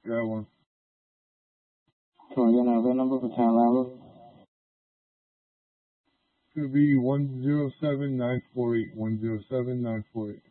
That one. Can I get another number for 10 Lambert? Could be 107-948. 107-948.